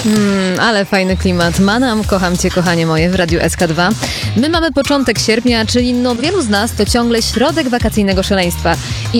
Ale fajny klimat. Manam, kocham cię, kochanie moje, w Radiu SK2. My mamy początek sierpnia, czyli wielu z nas to ciągle środek wakacyjnego szaleństwa. I